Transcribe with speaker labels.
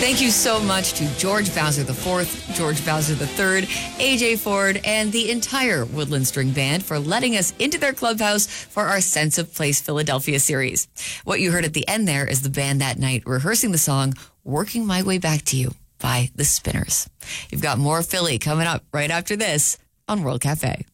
Speaker 1: Thank you so much to George Bowser IV, George Bowser III, AJ Ford, and the entire Woodland String Band for letting us into their clubhouse for our Sense of Place Philadelphia series. What you heard at the end there is the band that night rehearsing the song Working My Way Back to You by The Spinners. You've got more Philly coming up right after this on World Cafe.